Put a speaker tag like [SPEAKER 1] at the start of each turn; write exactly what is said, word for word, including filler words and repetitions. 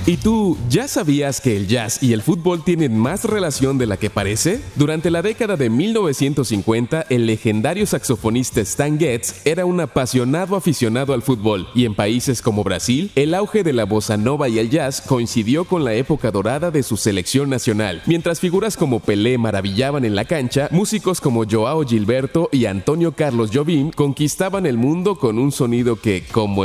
[SPEAKER 1] ¿Y tú ya sabías que el jazz y el fútbol tienen más relación de la que parece? Durante la década de mil novecientos cincuenta, el legendario saxofonista Stan Getz era un apasionado aficionado al fútbol, y en países como Brasil, el auge de la bossa nova y el jazz coincidió con la época dorada de su selección nacional. Mientras figuras como Pelé maravillaban en la cancha, músicos como Joao Gilberto y Antonio Carlos Jobim conquistaban el mundo con un sonido que, como